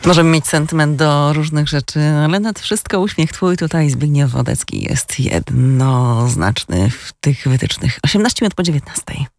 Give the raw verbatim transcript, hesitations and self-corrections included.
Możemy mieć sentyment do różnych rzeczy, ale nad wszystko uśmiech twój tutaj Zbigniew Wodecki jest jednoznaczny w tych wytycznych. osiemnaście minut po dziewiętnastej.